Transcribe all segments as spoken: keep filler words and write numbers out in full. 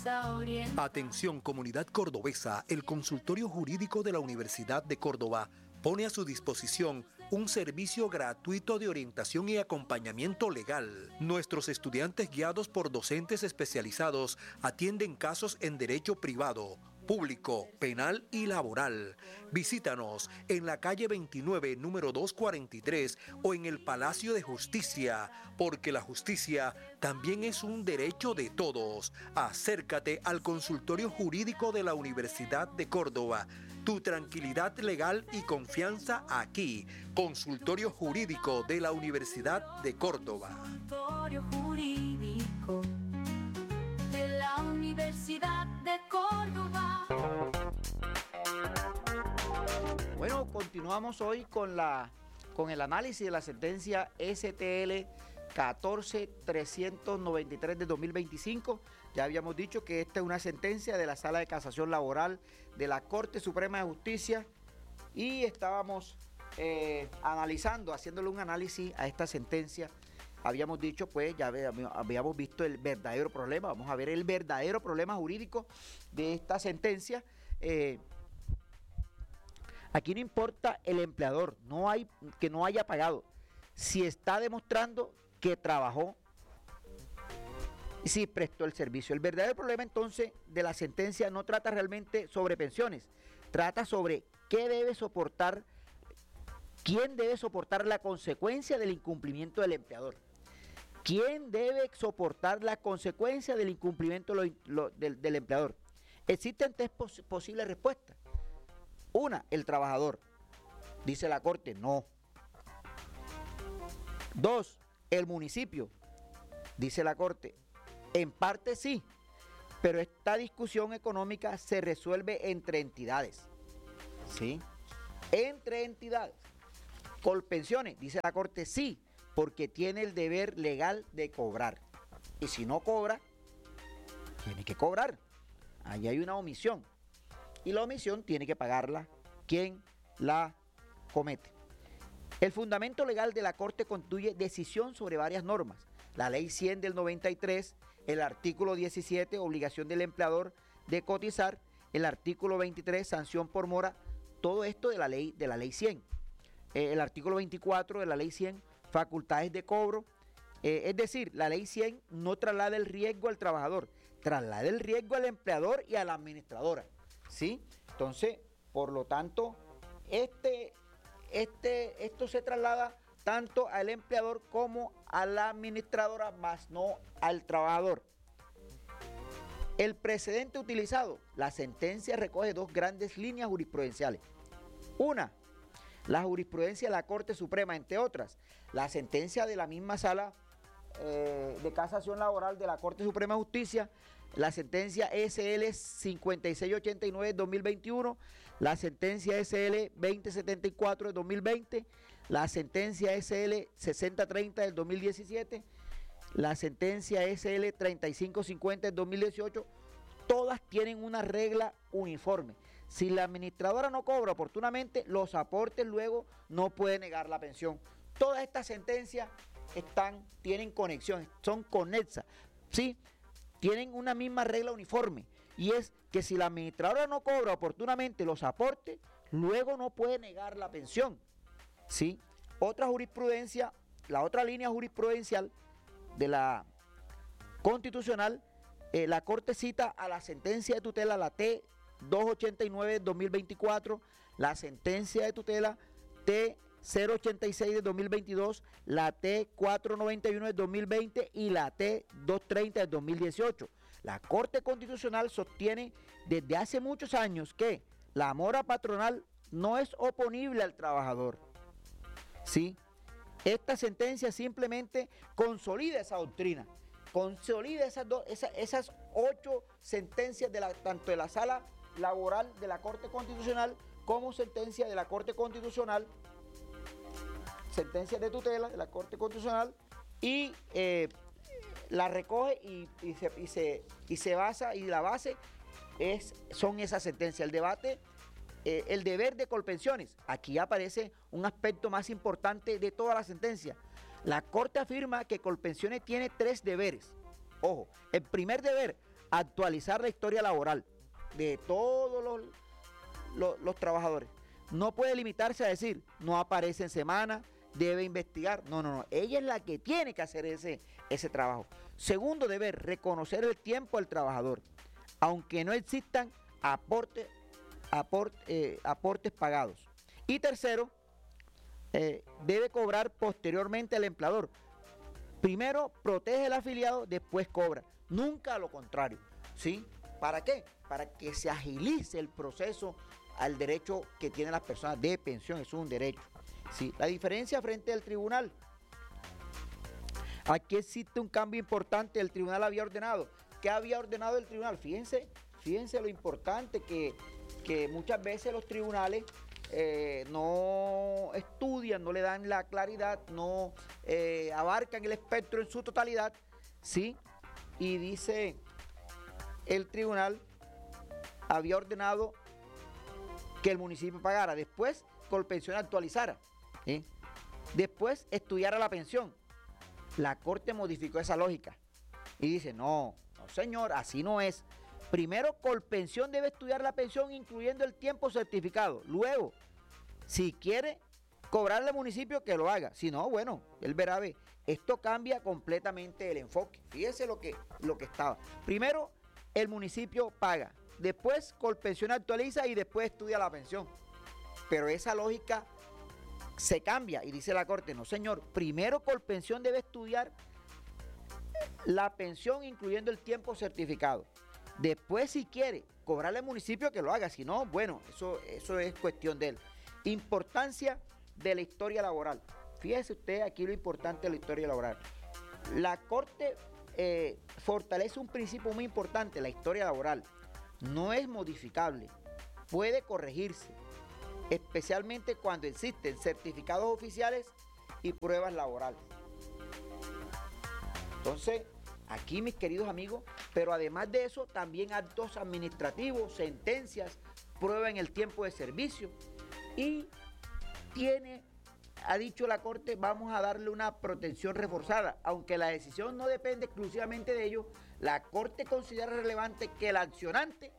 Atención comunidad cordobesa, el consultorio jurídico de la Universidad de Córdoba pone a su disposición un servicio gratuito de orientación y acompañamiento legal. Nuestros estudiantes guiados por docentes especializados atienden casos en derecho privado, público, penal y laboral. Visítanos en la calle veintinueve, número doscientos cuarenta y tres o en el Palacio de Justicia, porque la justicia también es un derecho de todos. Acércate al consultorio jurídico de la Universidad de Córdoba. Tu tranquilidad legal y confianza aquí. Consultorio Jurídico de la Universidad de Córdoba. Consultorio Jurídico de la Universidad de Córdoba. Bueno, continuamos hoy con, la, con el análisis de la sentencia S T L catorce trescientos noventa y tres de dos mil veinticinco. Ya habíamos dicho que esta es una sentencia de la Sala de Casación Laboral de la Corte Suprema de Justicia y estábamos eh, analizando, haciéndole un análisis a esta sentencia. Habíamos dicho, pues, ya habíamos visto el verdadero problema. Vamos a ver el verdadero problema jurídico de esta sentencia. Eh, aquí no importa el empleador, no hay, que no haya pagado. Si está demostrando que trabajó y si prestó el servicio. El verdadero problema entonces de la sentencia no trata realmente sobre pensiones, trata sobre qué debe soportar, quién debe soportar la consecuencia del incumplimiento del empleador. ¿Quién debe soportar la consecuencia del incumplimiento lo, lo, del, del empleador? Existen tres pos posibles respuestas. Una, el trabajador. Dice la Corte, no. Dos, el municipio. Dice la Corte, en parte sí, pero esta discusión económica se resuelve entre entidades. ¿Sí? Entre entidades. Colpensiones, dice la Corte, sí, porque tiene el deber legal de cobrar. Y si no cobra, tiene que cobrar. Ahí hay una omisión. Y la omisión tiene que pagarla quien la comete. El fundamento legal de la Corte constituye decisión sobre varias normas. La Ley cien del noventa y tres, el artículo diecisiete, obligación del empleador de cotizar, el artículo veintitrés, sanción por mora, todo esto de la ley, de la ley cien. Eh, el artículo veinticuatro de la Ley cien, facultades de cobro, eh, es decir, la Ley cien no traslada el riesgo al trabajador, traslada el riesgo al empleador y a la administradora, ¿sí? Entonces, por lo tanto, este, este, esto se traslada tanto al empleador como a la administradora, más no al trabajador. El precedente utilizado, la sentencia recoge dos grandes líneas jurisprudenciales. Una, la jurisprudencia de la Corte Suprema, entre otras, la sentencia de la misma Sala eh, de Casación Laboral de la Corte Suprema de Justicia, la sentencia S L cincuenta y seis ochenta y nueve de dos mil veintiuno, la sentencia S L veinte setenta y cuatro de dos mil veinte, la sentencia S L sesenta treinta del dos mil diecisiete, la sentencia S L treinta y cinco cincuenta del dos mil dieciocho, todas tienen una regla uniforme. Si la administradora no cobra oportunamente, los aportes luego no puede negar la pensión. Todas estas sentencias están, tienen conexión, son conexas, ¿sí? Tienen una misma regla uniforme, y es que si la administradora no cobra oportunamente los aportes, luego no puede negar la pensión, ¿sí? Otra jurisprudencia, la otra línea jurisprudencial de la Constitucional, eh, la Corte cita a la sentencia de tutela, la T doscientos ochenta y nueve de dos mil veinticuatro, la sentencia de tutela T cero ochenta y seis de dos mil veintidós, la T cuatrocientos noventa y uno de dos mil veinte y la T doscientos treinta de dos mil dieciocho. La Corte Constitucional sostiene desde hace muchos años que la mora patronal no es oponible al trabajador. ¿Sí? Esta sentencia simplemente consolida esa doctrina, consolida esas, dos, esas, esas ocho sentencias de la, tanto de la Sala Laboral de la Corte Constitucional como sentencia de la Corte Constitucional, sentencias de tutela de la Corte Constitucional, y eh, la recoge y, y, se, y, se, y se basa, y la base es, son esas sentencias. El debate, eh, el deber de colpensiones, aquí aparece un aspecto más importante de toda la sentencia. La Corte afirma que Colpensiones tiene tres deberes. Ojo, el primer deber, actualizar la historia laboral de todos los, los, los trabajadores. No puede limitarse a decir, no aparece en semana, debe investigar. No, no, no. Ella es la que tiene que hacer ese, ese trabajo. Segundo deber, reconocer el tiempo del trabajador, aunque no existan aportes, aport, eh, aportes pagados. Y tercero, eh, debe cobrar posteriormente al empleador. Primero protege al afiliado, después cobra. Nunca lo contrario, ¿sí? ¿Para qué? Para que se agilice el proceso al derecho que tienen las personas de pensión. Eso es un derecho, ¿sí? La diferencia frente al tribunal. Aquí existe un cambio importante. El tribunal había ordenado. ¿Qué había ordenado el tribunal? Fíjense, fíjense lo importante que, que muchas veces los tribunales eh, no estudian, no le dan la claridad, no eh, abarcan el espectro en su totalidad, ¿sí? Y dice, el tribunal había ordenado que el municipio pagara, después Colpensión actualizara, ¿sí? Después estudiara la pensión. La Corte modificó esa lógica y dice, no, no señor, así no es. Primero, Colpensión debe estudiar la pensión incluyendo el tiempo certificado. Luego, si quiere cobrarle al municipio, que lo haga. Si no, bueno, él verá, ve. Esto cambia completamente el enfoque. Fíjese lo que, lo que estaba. Primero, el municipio paga. Después, Colpensión actualiza y después estudia la pensión. Pero esa lógica se cambia y dice la Corte, no señor, primero Colpensión debe estudiar la pensión incluyendo el tiempo certificado. Después, si quiere cobrarle al municipio, que lo haga. Si no, bueno, eso, eso es cuestión de él. Importancia de la historia laboral. Fíjese usted aquí lo importante de la historia laboral. La Corte eh, fortalece un principio muy importante, la historia laboral. No es modificable, puede corregirse, especialmente cuando existen certificados oficiales y pruebas laborales. Entonces, aquí, mis queridos amigos, pero además de eso, también actos administrativos, sentencias, prueba en el tiempo de servicio y tiene, ha dicho la Corte, vamos a darle una protección reforzada. Aunque la decisión no depende exclusivamente de ello, la Corte considera relevante que el accionante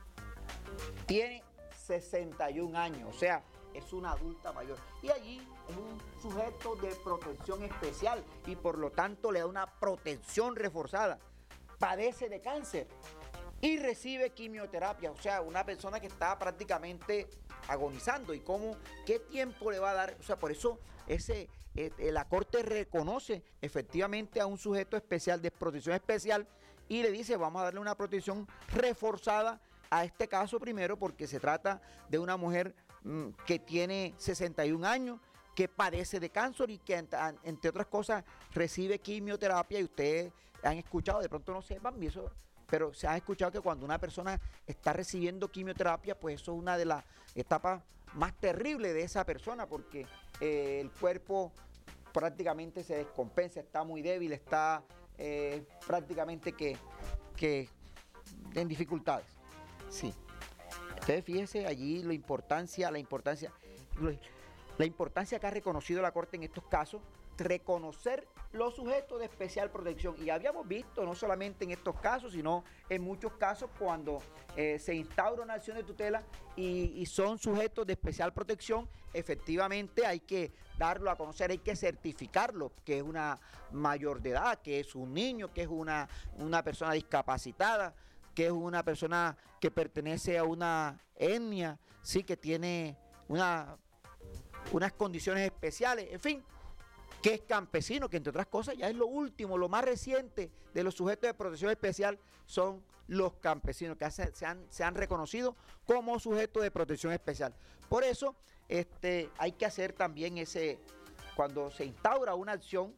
tiene sesenta y un años, o sea, es una adulta mayor. Y allí es un sujeto de protección especial y por lo tanto le da una protección reforzada. Padece de cáncer y recibe quimioterapia, o sea, una persona que está prácticamente agonizando. ¿Y cómo? ¿Qué tiempo le va a dar? O sea, por eso ese, eh, la Corte reconoce efectivamente a un sujeto especial, de protección especial, y le dice, vamos a darle una protección reforzada a este caso primero, porque se trata de una mujer mmm, que tiene sesenta y un años, que padece de cáncer y que, entre otras cosas, recibe quimioterapia. Y ustedes han escuchado, de pronto no sepan, y eso, pero se han escuchado que cuando una persona está recibiendo quimioterapia, pues eso es una de las etapas más terribles de esa persona, porque eh, el cuerpo prácticamente se descompensa, está muy débil, está eh, prácticamente que, que en dificultades. Sí. Ustedes fíjense allí la importancia, la importancia, la importancia que ha reconocido la Corte en estos casos, reconocer los sujetos de especial protección. Y habíamos visto, no solamente en estos casos, sino en muchos casos cuando eh, se instaura una acción de tutela y, y son sujetos de especial protección, efectivamente hay que darlo a conocer, hay que certificarlo, que es una mayor de edad, que es un niño, que es una, una persona discapacitada, que es una persona que pertenece a una etnia, sí, que tiene una, unas condiciones especiales, en fin, que es campesino, que entre otras cosas ya es lo último, lo más reciente de los sujetos de protección especial son los campesinos, que hace, se, han, se han reconocido como sujetos de protección especial. Por eso este, hay que hacer también ese, cuando se instaura una acción,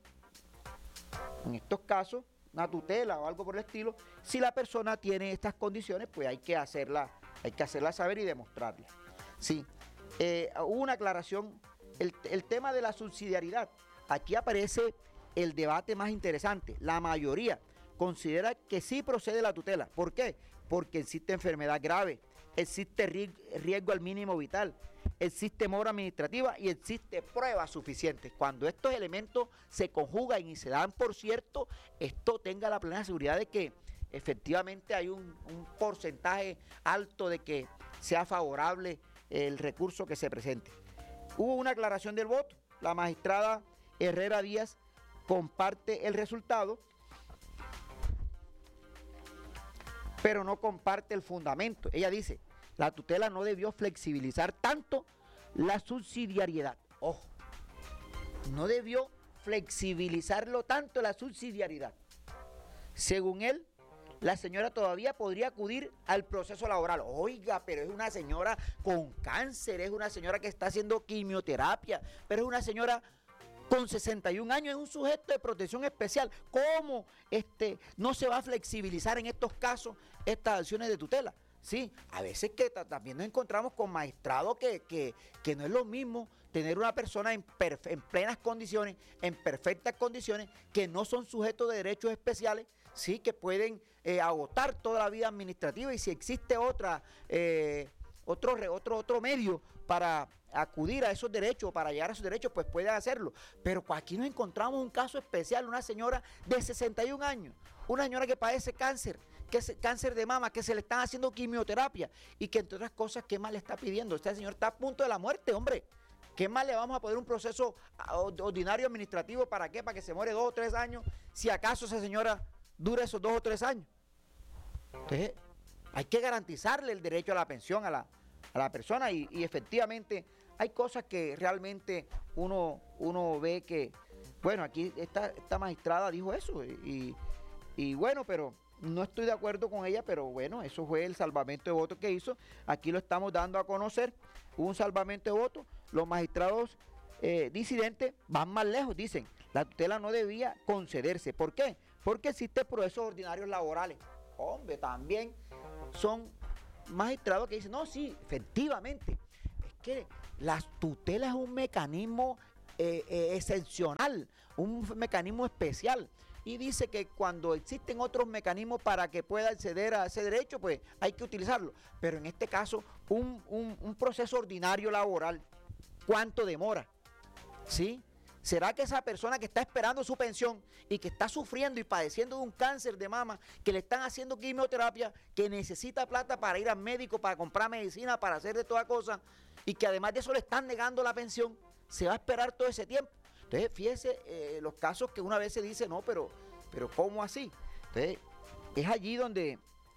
en estos casos, una tutela o algo por el estilo, si la persona tiene estas condiciones, pues hay que hacerla, hay que hacerla saber y demostrarla. Sí, eh, hubo una aclaración, el, el tema de la subsidiariedad. Aquí aparece el debate más interesante. La mayoría considera que sí procede la tutela. ¿Por qué? Porque existe enfermedad grave, existe riesgo al mínimo vital, existe mora administrativa y existe pruebas suficientes. Cuando estos elementos se conjugan y se dan por cierto, esto tenga la plena seguridad de que efectivamente hay un, un porcentaje alto de que sea favorable el recurso que se presente. Hubo una aclaración del voto. La magistrada Herrera Díaz comparte el resultado, pero no comparte el fundamento. Ella dice, la tutela no debió flexibilizar tanto la subsidiariedad. Ojo, no debió flexibilizarlo tanto la subsidiariedad. Según él, la señora todavía podría acudir al proceso laboral. Oiga, pero es una señora con cáncer, es una señora que está haciendo quimioterapia, pero es una señora con sesenta y un años, es un sujeto de protección especial. ¿Cómo este, no se va a flexibilizar en estos casos estas acciones de tutela? Sí, a veces que también nos encontramos con magistrados que, que, que no es lo mismo tener una persona en, en plenas condiciones, en perfectas condiciones, que no son sujetos de derechos especiales, sí, que pueden eh, agotar toda la vida administrativa, y si existe otra, eh, otro, otro, otro medio para acudir a esos derechos, para llegar a esos derechos, pues pueden hacerlo. Pero aquí nos encontramos un caso especial, una señora de sesenta y un años, una señora que padece cáncer, que es cáncer de mama, que se le están haciendo quimioterapia y que entre otras cosas, ¿qué más le está pidiendo? Este señor está a punto de la muerte, hombre. ¿Qué más le vamos a poner un proceso ordinario administrativo? ¿Para qué? ¿Para que se muere dos o tres años? Si acaso esa señora dura esos dos o tres años. Entonces, hay que garantizarle el derecho a la pensión a la, a la persona y, y efectivamente hay cosas que realmente uno, uno ve que, bueno, aquí esta, esta magistrada dijo eso y, y bueno, pero no estoy de acuerdo con ella, pero bueno, eso fue el salvamento de votos que hizo. Aquí lo estamos dando a conocer. Hubo un salvamento de votos. Los magistrados eh, disidentes van más lejos. Dicen, la tutela no debía concederse. ¿Por qué? Porque existen procesos ordinarios laborales. Hombre, también son magistrados que dicen, no, sí, efectivamente. Es que la tutela es un mecanismo eh, eh, excepcional, un mecanismo especial. Y dice que cuando existen otros mecanismos para que pueda acceder a ese derecho, pues hay que utilizarlo. Pero en este caso, un, un, un proceso ordinario laboral, ¿cuánto demora? ¿Sí? ¿Será que esa persona que está esperando su pensión y que está sufriendo y padeciendo de un cáncer de mama, que le están haciendo quimioterapia, que necesita plata para ir al médico, para comprar medicina, para hacer de toda cosa, y que además de eso le están negando la pensión, se va a esperar todo ese tiempo? Entonces, fíjese eh, los casos que una vez se dice, no, pero, pero ¿cómo así? Entonces, es allí donde,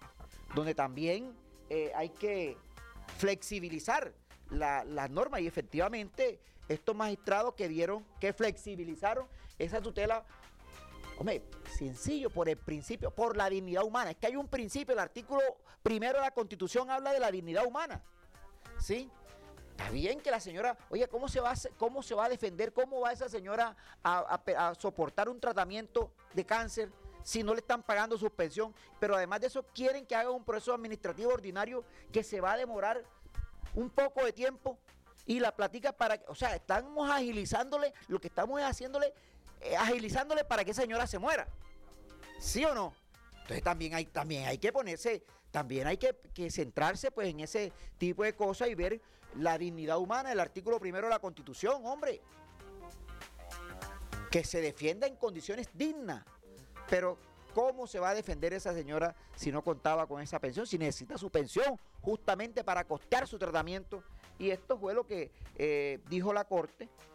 donde también eh, hay que flexibilizar la, las normas, y efectivamente estos magistrados que dieron, que flexibilizaron esa tutela, hombre, sencillo, por el principio, por la dignidad humana. Es que hay un principio, el artículo primero de la Constitución habla de la dignidad humana, ¿sí? Está bien que la señora, oye, ¿cómo se va a, cómo se va a defender? ¿Cómo va esa señora a, a, a soportar un tratamiento de cáncer si no le están pagando su pensión? Pero además de eso quieren que haga un proceso administrativo ordinario que se va a demorar un poco de tiempo y la platica para, o sea, estamos agilizándole, lo que estamos es haciéndole, eh, agilizándole para que esa señora se muera. ¿Sí o no? Entonces también hay, también hay que ponerse, también hay que, que centrarse pues en ese tipo de cosas y ver la dignidad humana, el artículo primero de la Constitución, hombre. Que se defienda en condiciones dignas. Pero ¿cómo se va a defender esa señora si no contaba con esa pensión? Si necesita su pensión justamente para costear su tratamiento. Y esto fue lo que eh, dijo la Corte.